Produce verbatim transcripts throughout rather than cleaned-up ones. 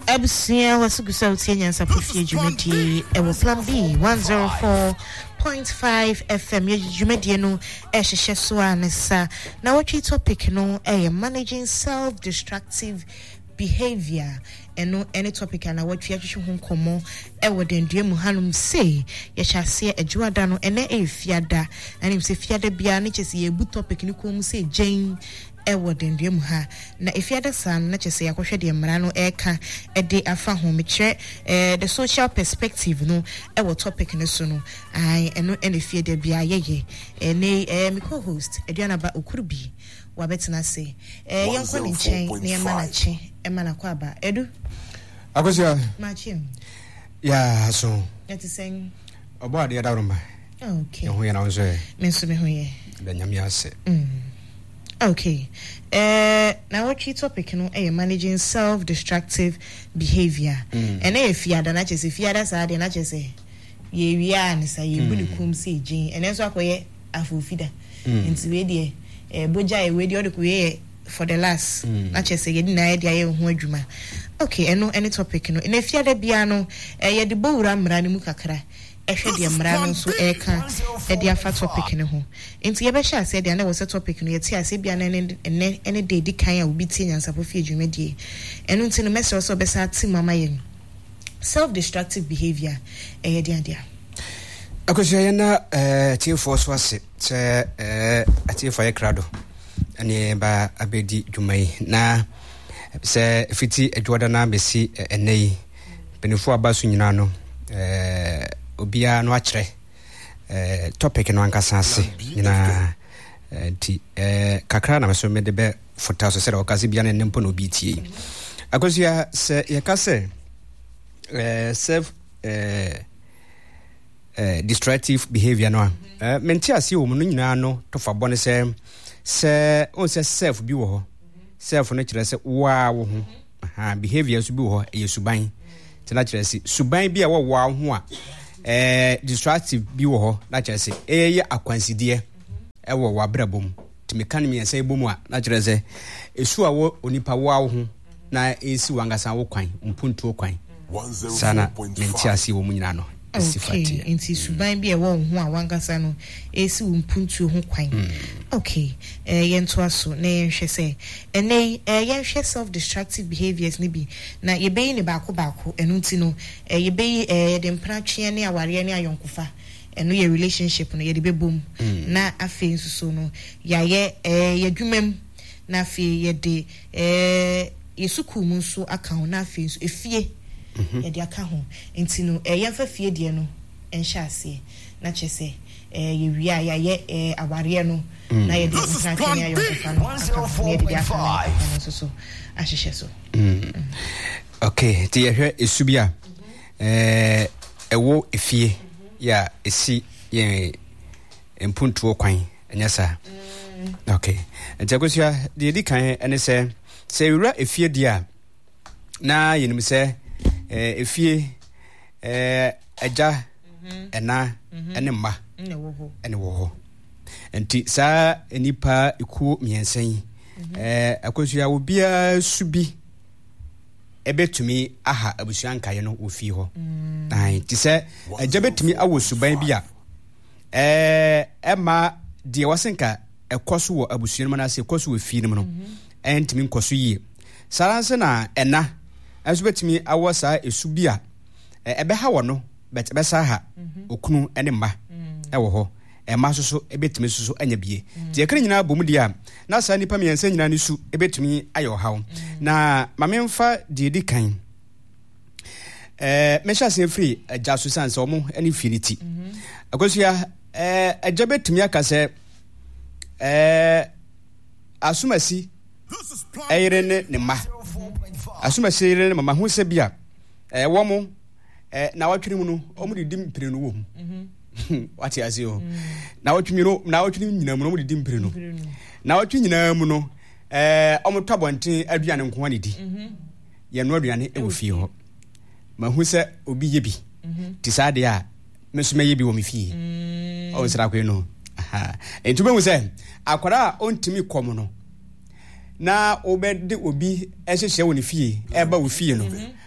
Absia was good so senior Sapufia Jumedi ewo plan B one oh four point five F M Jumedi no ehhehye so anesa na what topic no eh managing self-destructive behavior eno any topic and what we ahwehwe ho komo ewo dendue mu hanum say ye chase adwuada no ene e fiada anim se fiada bia ne chese ye bu topic ni ko mu say Jane ewo dendue mu ha na efiada sam na chese yakohwe de mra no eka ede afa ho me kire eh the social perspective no ewo topic ne so no ai eno ene fiada bia yeye ene eh me co-host Eduana ba Okurubi wabetina say eh yanko ne nchen ne emanache emana kwa ba edu akosia machim ya so that is saying obo de adawroma okay ho yana wonso me so me ho ye da nyame ase mm okay eh now what topic no eh managing self-destructive behavior mm. and eh fiada na chese fiada sa de na chese ye wia ne sa ye buni kum se jin and so akoye afofida nti we de eh boja e we de odeko ye for the last na chese ye na ye de aye ho adwuma okay eno any topic no na fiada bia no eh ye de bowura mra ne mu kakra ehwe de mra no so eka e de afa topic ne ho enti ye be sha se de na wo se topic no ye ti ase bia na ene ene de di kan a obi ti nyansapo fi adwumadie eno enti no message so be sa ti mama ye self-destructive behavior eh de adia akosia yana eh ti force wase se eh ati for ye krado ani ba abedi dwumai na se fiti adwoda na besi enei benefo abaso nyina no eh obia no akire eh topic no ankasa ase nyina ti eh kakra na so mede be fota so se de okase bia na nempo no bi tie akosia se ye kase eh self eh eh destructive behavior no eh menti ase wo no nyina no to fa bone se se on se self bi wo ho self no kire se wa wo ho ha behavior so bi wo ho e suban tena kire se suban bi a wo wa ho a eh destructive bi wo ho na kire se e ye akwanside e wo wa brabom timi kan mi ense bomu a na kire se esu a wo onipa wa wo ho na esi wangasa wo kwan mpuntu kwan sana menti ase wo mu nyina no okay inti suban bi e wo ho a wangasa no esi wo mpuntu ho kwan okay eh yento aso na yenhwe se ene eh yenhwe self destructive behaviors ni bi na ye beyi ne baako baako enu nti no eh ye beyi eh de mpratwe ne aware ne ayonkofa eno ye relationship no ye de bebom na afi nsuso no ya ye eh ye dwumam na afi ye de eh yesuku mu nso account na afi nso efie ye de aka ho nti no eh yemfa fie de no enhye ase na chese eh ye wia ya ye eh aware no na ye de mpratwe ne ayonkofa no ne de aka nso so ahihye so okay ti ye hwe esubia eh ewo efie ya esi ye empuntuo kwan enyasa okay ntakosia de di kan ene se se wura efie dia na yenim se eh efie eh aja ena ene ma ene wo ho ene wo ho enti sa enipa ekuo miensen eh akosia obia subi ebetumi aha abusuanka ye no ofi ho ai ti se aja betumi awo suban bi a eh ema de wasenka ekoso wo abusuan ma na se ekoso wo fi no no entimi nkoso yi saranse na ena aso betumi awo sa esu bi a ebe ha wo no bet be sa ha okunu ene mma ewo ho ema so so ebetumi so so anya bie ti ekre nyina bomu dia na sa nipa miensa nyina ne su ebetumi ayo hawo na mamemfa de di kan eh mesha se free ajasu sanse omo ene finity akosia eh ajabetumi akase eh asumasi eyire ne ne ma asumasi eyire ne mama hu se bia eh wo mo eh na watwiri mu no omo de dim pire no wo mu wati azio na watwimi no na watwimi nyina mu no omo de dim pire no na watwi nyina mu no eh omo twabonten aduane nko ane di ye no aduane e wo fie ho ma hu se obi ye bi ti sade a mesuma ye bi wo me fie o sira kwe no aha entube mu se akwara ontimi kom no na obede obi ehhehye wo ne fie eba wo fie no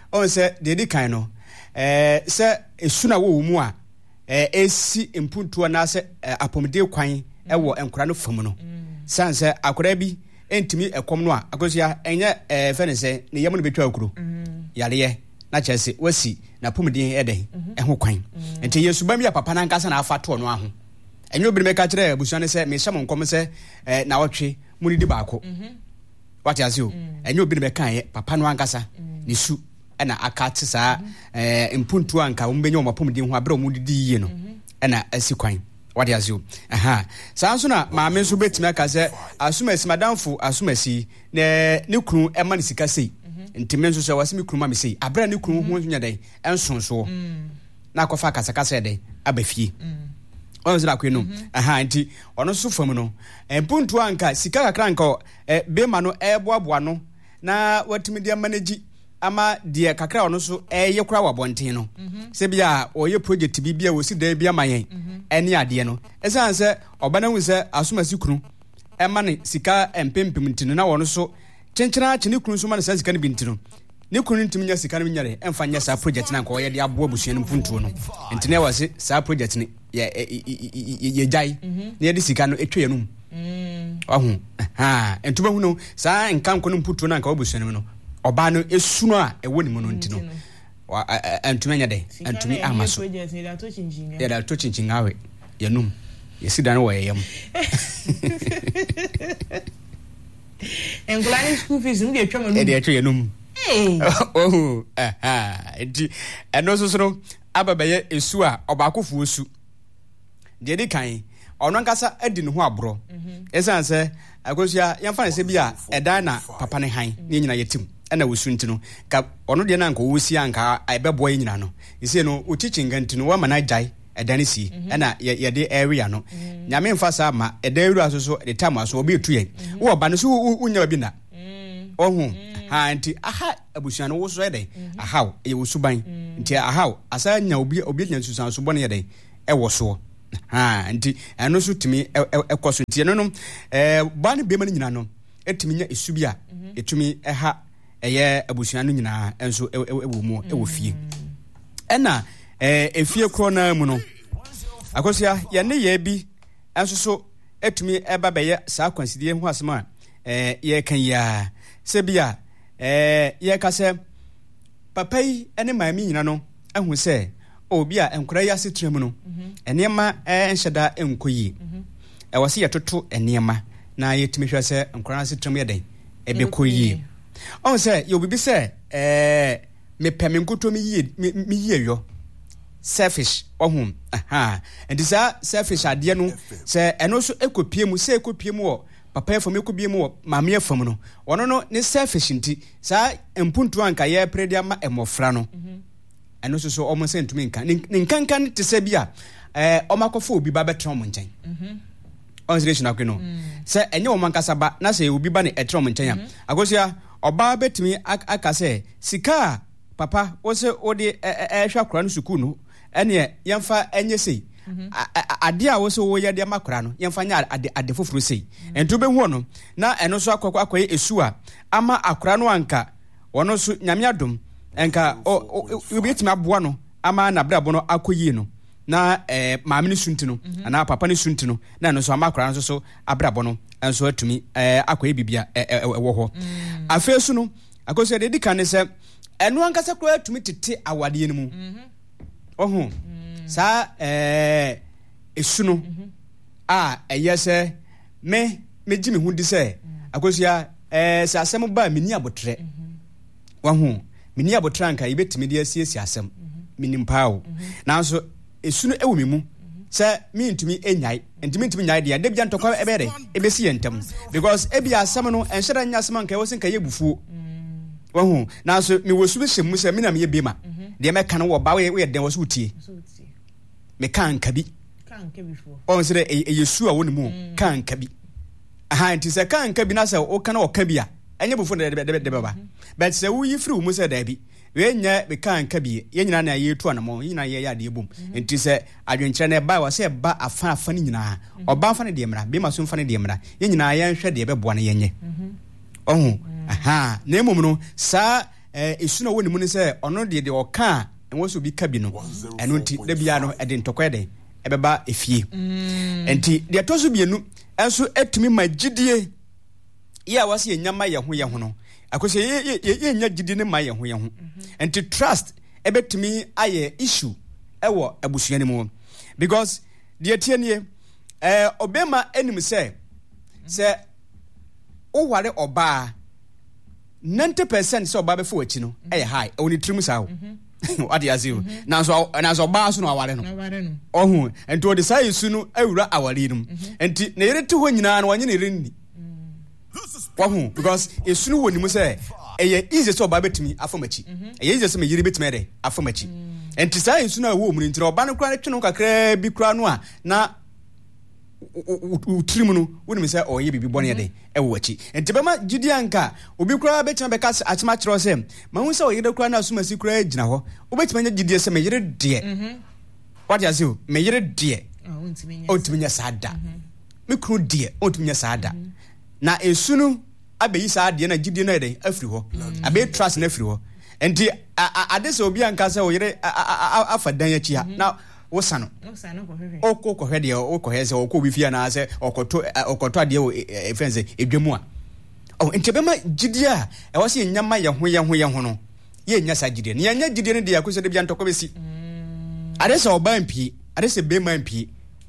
on say de di kan no eh say esuna wo mu a eh esi impuntu na say apomde kwan e wo enkora no fam no san say akora bi entimi ekom no a akosia enye eh fe ne say ne yam no betwa akuro yare ye na chese wasi na pomden eden e ho kwan enti yesu ba mi ya papa na nkasa na afato no aho enye obi me ka kire abusuane say me hyam nkom say eh na wotwe mu di baako wati asio enye obi me kan ye papa no ankasa ni su ena akate saa eh impuntu anka wo benye wo pomden ho abere mu didi yie no ena asi kwan wati asio aha saa nso na maame nso betimi aka say asumasi madamfo asumasi ne ne kunu ema ne sika sei ntime nso so wasemi kunu ma me sei abere ne kunu ho nya dai enso so na akofa kasa kasa dai abafie ono zira kwenu aha nti ono so fam no empuntu anka sika kakra anka e be ma no eboaboa no na watimi dia manage ama dia kakra ono so eye kura wabonten no se bia oye project bibia wosi da bia mayen ene ade no esan se obana hu se asumasi kunu e ma ne sika empempem ntino na wono so chenchena chene kunu so ma ne sika ne bintino ne kunu ntimi nya sika ne nyare emfa nya sa project na nka oye de aboa busuan mpuntu no ntine wase sa project ne ye ye jai ne de sika no etwe yanum ahu ha entuma hu no sa nka nko no mpuntu na nka obusuan no oba no esuno a ewo ni mu no ntino antuma nya de antumi amaso ya da to chinchin awe yanum yesida no woyeyam engulani school fees no de atwa manum e de atwa yanum oh aha enti eno so so no ababaye esu a obakofo osu de de kan ono nkasa adi ne ho abro esan se akosia yamfa ne se bia edan na papa ne han ne nyina yetim ena wosu ntino ka ono de na nka wosi anka aibebo nyina no ise no ochiching ntino wa mana jai edan si ena ye de area no nyame mfa sa ma edan area so so de time aso obi etu yen wo ba no so unya bi na ohu ha nti aha abusuan wo so eden aha ye wosu ban nti aha asa nya obi obi nya susan so bone yeden e wo so ha nti eno so timi ekoso nti eno no eh ba ne be ma nyina no etimi nya esu bia etumi eha eye abusuan no nyina enso ewo mu ewo fie ena eh efie kro na mu no akosia ye ne ye bi enso so etumi eba be ye sa kwansidie ho asema eh ye kan ya sebia eh ye ka se papa yi ene maami nyina no ehu se obi a enkura ya setrem no enema eh enhyeda enkoyi e wase ye toto enema na yetimi hwe se enkura setrem ye den ebe koyi on say you be say eh me peme nkoto mi yie mi yie yo selfish ohum aha and this selfish ade no say eno so ekopie mu say ekopie mu wo papa efom ekopie mu wo mame efom no ono no ne selfish nti sa empuntu anka ye predia ma emofra no eno so so omo say ntumi nka ne nkanka ne te se bia eh omakofo obi ba betra omo nchen on relation akweno say enye omo nkasa ba na say obi ba ne etra omo nchen ya agosia oba betimi aka se sika papa wo se odi ehwa kora no suku no ene yemfa enye sei ade a wo se wo ye de makora no yemfa nya ade ade foforo sei ento be hu no na eno so akokwa akoye esu a ama akora no anka wono so nyame adom enka obetimi aboa no ama na brabo no akoyi no na eh maame ne sunti no ana papa ne sunti no na eno so ama akora no so abrabo no enso atumi eh akoye bibia ewo ho afesu no akoso de dikane se eno ankasa kro atumi tete awade ne mu ohu sa eh esu no a eyese me meji me hu di se akoso ya eh se asem ba meni abotre wahu meni abotre anka ibetimi de asiesi asem meni mpaawo nanso esu no ewo memu se mi ntumi enyai ntumi ntumi nyai dia de bia ntokwa ebere ebesi yentam because ebi asem no enhyera nya asem anka wosin ka yebufuo wahu nanso mi wosu be hyemu se mi na me yebema de me kan wo ba we den wosu tie me kan kabi kan kabi fo on se e yesu a woni mu kan kabi aha nti se kan kabi na se o kan o kabi a enye bufo de de de baba but se wo yifri mu se da bi we nya be kan kabi ye nyina na ye tu anamo nyina ye ya de ebom nti se adwenkyere na ba wa se ba afa afa ni nyina oba afa ne de mra be ma so mfa ne de mra ye nyina ye nhwe de beboa ne yenye ohun aha na emom no sa eh esu na woni mu ne se ono de de oka enwo so bi ka bi no eno nti da bia no e de ntokwa de ebeba efie enti de toso bienu enso etumi magidie ya wase nyama ye ho ye ho no akose ye ye nya gidi ne ma ye ho ye ho enti trust ebetumi aye issue ewo abusuani mu because de tie nie eh obema enim se se o ware oba ninety percent se oba be fo achi no eh high oni trimu sa what you say na so na so ba so no aware no ohun enti o de sai su no awura aware no enti na yere ti ho nyina no wanye ne renni ohun because esu no woni mu say eye easy so oba betimi afomachi eye easy so me yere betimi ede afomachi enti sai su no awo mu ntira oba no kura twe no kakra bi kura no a na utrimu no woni me say oye bibi bone ede ewo achi enti bema gidianka obi kura betima be ka achima kiro se ma hu say oye de kura na asuma si kura gina ho obetima nya gidie se me yere de what you say me yere de o ntimi nya sada me kru de o ntimi nya sada na esunu abeyi sada na gidie na ede afri ho abe trust na afri ho enti ade se obi anka say oyere afadan achi ha na wosano wosano ko hwe oko ko hwe de oko hwe se oko bi fia na se okoto okoto ade e fense edwemu a oh entebema gidia e wose nyama ye ho ye ho ye ho no ye nya sa gidie ne nya gidie ne de yakose de bia ntoko besi ade se oba mpi ade se be ma mpi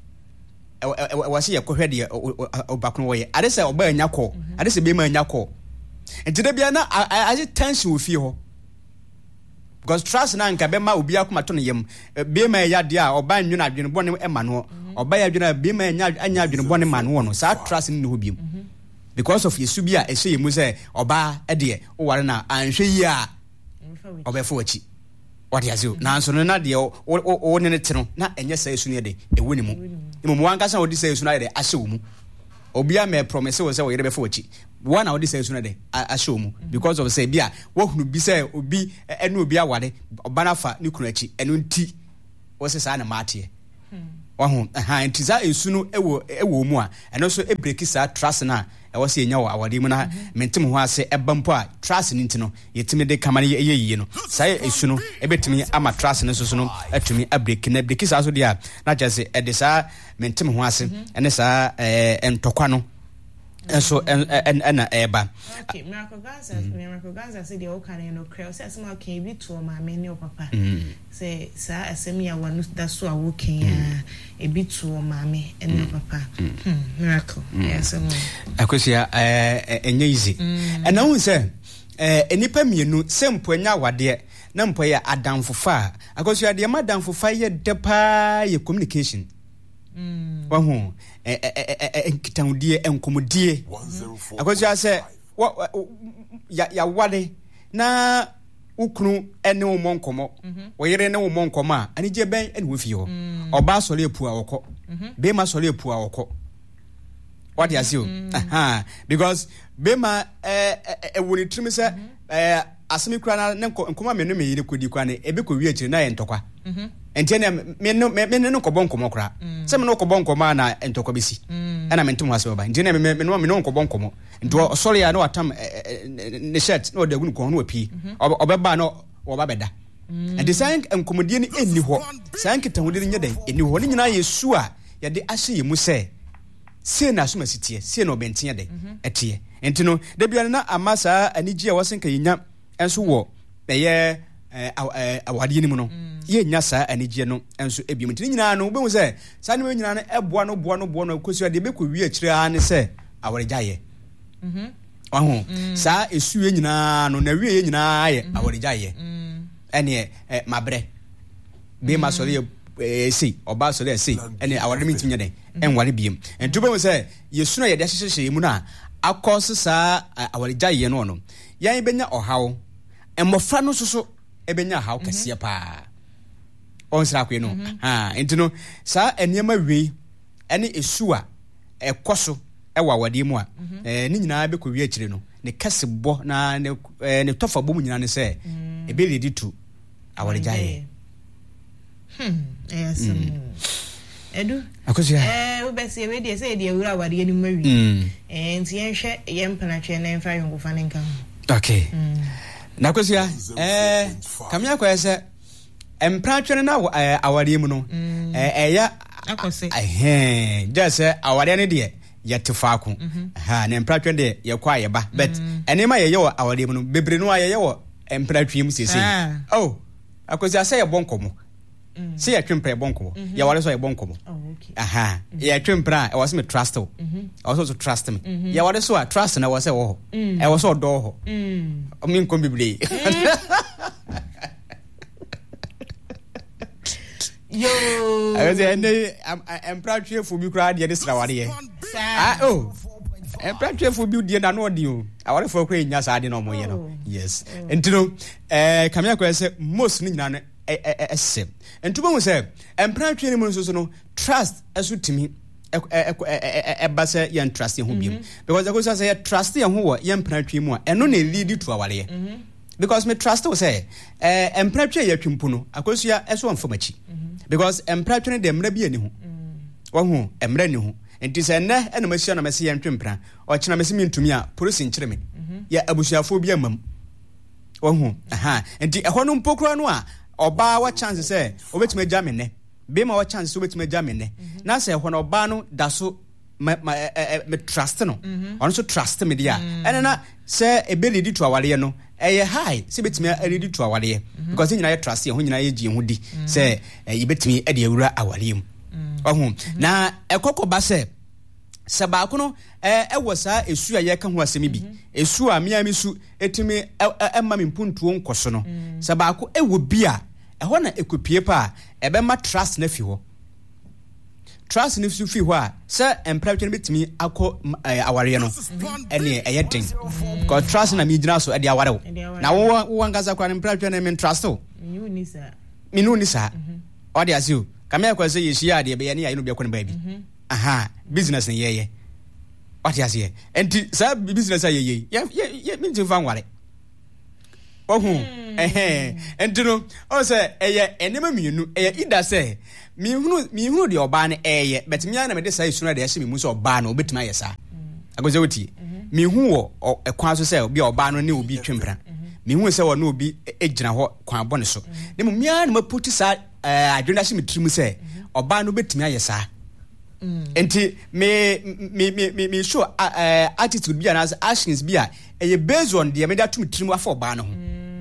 e wose ye ko hwe de obakno wo ye ade se oba nya ko ade se be ma nya ko entede bia na aje tension wo fie ho because trust na nka be ma obi akoma to no yem be ma ya de a oba nwu na adwene bone e ma no oba ya adwene be ma nya anya adwene bone ma no no sa trust ni ho biem because of yesu bia e hye yemu say oba e de o ware na anhwe yi a oba fo achi what ya zio na nso no na de o ne ne te no na enye say yesu ne de e woni mu imo wanka san odi say yesu na de ahye wo mu obi a me promise wo say wo yere be fo achi one na odi say yesu na de ahye wo mu because of say bia wo hunu bi say obi ene obi aware oba na fa ne kunu achi eno nti wo say sa na mate wahu aha nti za yesu no ewo ewo mu a eno so e break sa trust na e wo say enya wo awade mu na mentim ho ase ebampo a trust ni nti no yetimi de kamane ye yiye no sa yesu no ebetimi ama trust ne so so no atumi a break na break sa so dia na jase e de sa mentim ho ase ene sa eh entokwa no enso en en eba okay miracle ganza miracle ganza say the okane no creo say asema kan bi to ma me ne papa say sa asemi ya wanu da so a woken ya e bi to ma me ne papa miracle yes akosia eh enye easy and now say eh enipa mienu sempo nya wade na mpo ya adamfofa akosia de ma adamfofa ye depa ye communication mm wahu eh eh enkitaudie enkomodie akosia se ya ya wade na ukunu ene wo monkomo wo yere ne wo monkomo a ani je ben ene wo fie ho oba sole epu a wokọ be ma sole epu a wokọ what you say aha because be ma eh e woni trim se eh asemi kura na nkoma me no me yire kodi kwa na ebe ko wi akire na ye ntokwa enti na me no me no kobon komo kura se me no kobon komo na ntokwa besi ana me ntum hase oba enti na me me no me no kobon komo enti o sole ya na watam ne shirt na o dagu ko no api obeba na oba beda enti san nkomodie ni enni ho san kitahudi nya den enni ho ni nyina yesu a ye de ahye yemu se se na suma sitie se na obentia den etie enti no da bia na amasa anigi a wasenka yinya enso wo eye awade ni mu no ye nya sa anigye no enso ebiem enti nyina no obehu se sa ne nyina no eboa no boa no boa no kosi ade be ko wi akire ane se awore gyaye mhm wahu sa esu ye nyina no na wi ye nyina ye awore gyaye ene mabre be ma sori esi oba sori esi ene awore mi ntinya den enware biem enti obehu se yesu no ye de hyehyehye mu na akose sa awore gyaye no no yan benya ohaw emofra no soso ebenya haw kase pa onsra kwe no ha enti no sa eniema wi ene esu a ekoso ewa wade mu a eh ni nyina be ko wi akire no ne kase bo na ne ne tofa bo mu nyina ne se ebe ready to awore jaye hmm yes edu akosia eh we be se we dey say dey awura wade ni mawi eh enti yen hwe yen panatwe na enfa yongo fa ne nka okay na kosia eh kamia kwa se empra twene na aware mu no eh eya akose eh just aware ne de yete faako ha na empra twene de ye kwa ye ba but enema ye ye wo aware mu no bebre no aye ye wo empra twem sese oh akosia se ye bonkomo se ye twempra bonkomo ye ware so ye bonkomo aha ye twempra e was me trust o also to trust me ye ware so a trust na was e wo ho e was o do ho o mi nkom bibli yo I say ne am proud to for bi kra de sra ware ah oh am proud to for bi de na no de o aware for kra nya sa de no mo ye no yes entino eh kamia kwa say most ni nyina no ese entuma mu say am proud to ni mo so no trust aso timi e ba say yan trust ye ho bi because I go say trust ye ho wo yan proud to mu a eno na lead to aware because me trust we say eh am proud to ye twimpu no akosua eso mfamachi because empra twene de mra bi ani ho wo ho emra ni ho enti se ne ena masia na mase ye ntwempra o kina mase mi ntumi a police nkire me ya abusuafo bi amam wo ho aha enti ehɔ no mpokro no a oba wa chance se obetima gya me ne be ma wa chance obetima gya me ne na se ehɔ no oba no da so me me trust no on so trust me dia ena na se ebeli di to aware no eye high se betimi already to aware because nyina ye trust ye ho nyina ye gi ho di se e betimi e de awura aware mu ohun na ekoko ba se se ba ko no e wo sa esu a ye ka ho asemi bi esu a mia mi su etimi e ma me mpuntuo nkoso no se ba ko e wo bi a e ho na ekopie pa e be ma trust na fi ho trust ni fi ho a se empra twene betimi akọ aware no ene eye den because trust na mi gina so e de aware na wo wo ngasa kwa empra twene me trust o mi uni sa mi no ni sa o de asio kamia kwa se yeshia de be ye ne ya no be ko ne ba bi aha business ne ye ye o de asio enti sa business ye ye ye mi tin fa nware ohun eh enti no o se eye enema mienu eye ida se mi hunu mi hunu de oba ne eye but mi ana me de sai sunu de ahye mi mu so oba no obetima yesa agoze woti mi hu wo ekwan so se obi oba no ne obi twempra mi hu se wo no obi egina ho kwan bone so ne mu mi ana maputi sa adwenda ahye mi trimu se oba no obetima yesa enti me me me me show attitude bi ana actions bi a eye based on de me da tum trimu afọ oba no ho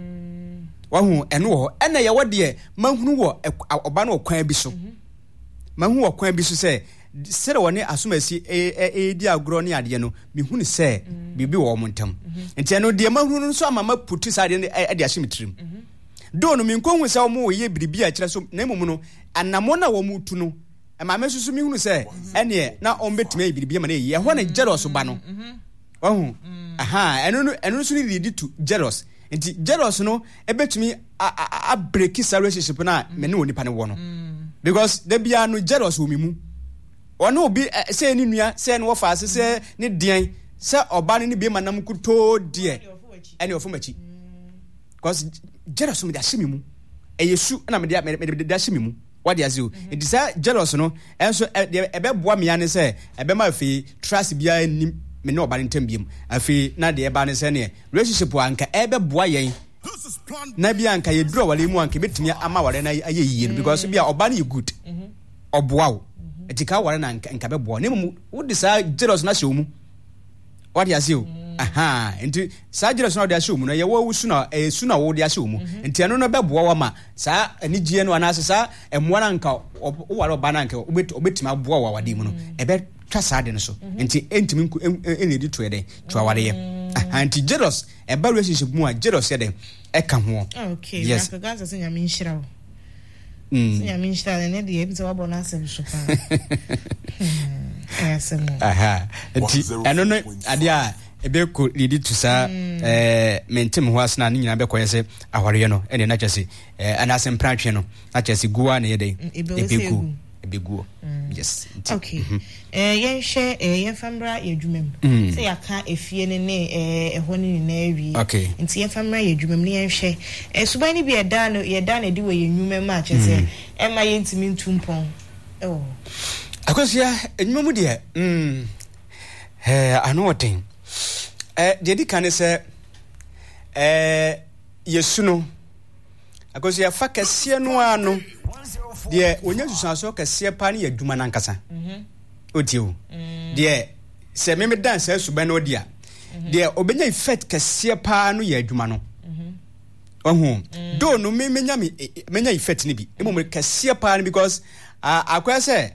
wahu eno ho ena ye wode mahunu wo oba no kwan bi so mahu wo kwan bi so se sere woni asomasi e di agro ne ade no mehunu se bibi wo montam enti eno de mahunu so ama maputi sa de e de ahye mitrim do no minkonhu se wo mo ye biribi a kire so na emum no anamo na wo mutu no ma mesusu mehunu se ene na ombetime biribi ma na ye ho na jealous ba no wahu aha eno no eno so ni lead to jealous enti jealous no ebetumi a break his relationship na me ne oni pa ne wo no because the bia no jealous wo mimu ono obi say ni nua say no fa ase say ne dian say oba ne bi manam kuto die ene ofomachi because jealous me da shimimu eyesu na me da me da shimimu what dey azu enti say jealous no enso ebe boa me ane say ebe ma fi trust bia ni me no ba ntem biem afi na de eba ne se ne relationship anka ebe boa yen na bia anka ye duro wale mu anka betimi ama wale na aye yie because bia oba na good oboa wo etika wale na anka be boa ne mu wo de sa jealous na hye mu what you say aha enti sa jealous na de hye mu no ye wo wusu na e su na wo de hye mu enti eno no be boa wa ma sa anigye no ana sa emwa na anka wo wale oba na anka obetimi aboa wa wade mu no ebe trasa de no so enti entimi eni di to ede to aware ye anti jealous e ba relationship mu a jealous ye de e ka ho okay yes ka gaza se nyame nhira wo mm nyame nhira ne de e bi se wa bona asem so pa eh asem aha enti eno no ade a ebe ko lead to sa eh mentem ho asna ni nyina be ko yese aware no ene na chese eh anasem prantwe no na chese guwa na ye de ebe ku ebegu yes okay eh yen hye eh yen famra yedwumem say aka efie ne ne eh ehɔ ne na awi okay nti yen famra yedwumem ne yen hye eh suban ni bi eda no yeda na di we yenwumem ma kyese e ma yentimi ntumpon oh akosia enwumem de mm eh ano woten eh de di kan se eh yesuno akoso ya fa kase no ano de onya susanso kase pa ne yaduma nankasa mhm otio de se me me dance asuba no dia de obenya effect kase pa no yaduma no mhm ohu do no me menya me menya effect ni bi emo me kase pa no because akwa se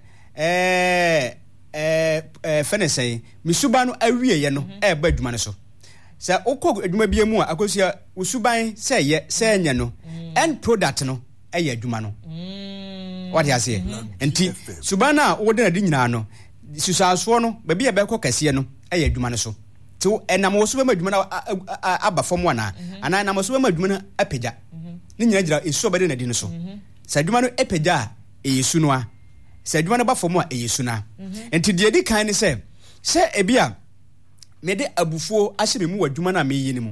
eh eh eh fenesei misuba no awie ye no e ba aduma no so sa okọ aduma bia mu a akosia usuban se ye se nya no end product no e ye aduma no what you say enti subana wo de na nyina no susaso no ba bia be kọ kase no e ye aduma no so ti enam wo so ba aduma no aba fom ana ana enam so ba aduma no apagya ni nyina gira esu ba de na di no so sa aduma no apagya e yesu no a sa aduma no ba fom a e yesu na enti de di kan ni se se ebia me de abufuo ahye me mu wadwuma na me yi ni mu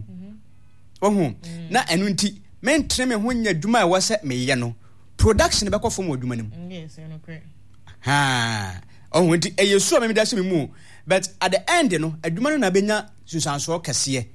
ohu na enu nti me ntre me ho nya adwuma a wase me ye no production be kofo mu wadwuma ni mu yes no correct ha ohu nti e yesu me me da hye me mu but at the end no adwuma no na benya susanso kase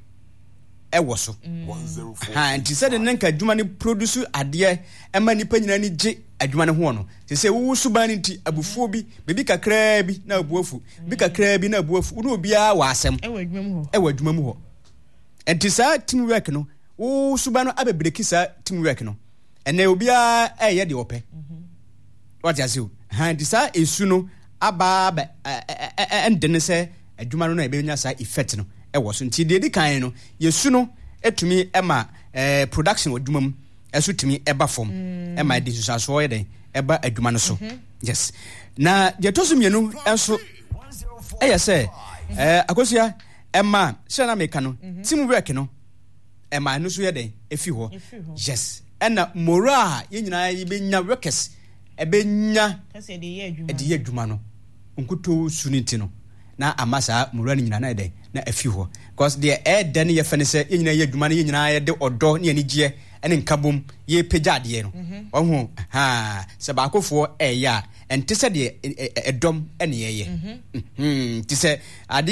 e wo so ha nti se de nka adwuma ni produce ade e ma nipa nyina ni je adwuma ne ho no se se wo suban nti abufuo bi bebi kakra bi na abuafu bi kakra bi na abuafu wo no bia wa asem e wa adwuma mu ho e wa adwuma mu ho enti sa team work no wo suban no abebreki sa team work no ene obia e ye de ope what you say ha enti sa esu no aba ba endene se adwuma no na e benya sa effect no e wo so nti de di kan no yesu no etumi ema eh production adwuma mu eso timi eba fom e ma de susaso ye den eba adwuma no so yes na je to so mienu enso e ye se eh akosia e ma se na meka no team work no e ma no so ye den efi ho yes e na mora ye nyina ye benya workers e benya kase de ye adwuma e de ye adwuma no nkuto suniti no na amasa mura ni nyina na de na afi ho because the air den ye fene se ye nyina ye adwuma no ye nyina ye de odo ne anigye ene nkabom ye pejade no ohu ha se ba akofo e ya ente se de edom ene ye ye mhm ti se ade